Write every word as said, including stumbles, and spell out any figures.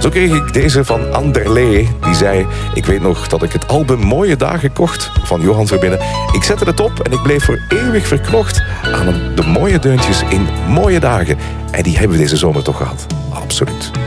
Zo kreeg ik deze van Anderlee. Die zei, ik weet nog dat ik het album Mooie Dagen kocht van Johan Verbinnen. Ik zette het op en ik bleef voor eeuwig verknocht aan de mooie deuntjes in mooie dagen. En die hebben we deze zomer toch gehad. Absoluut.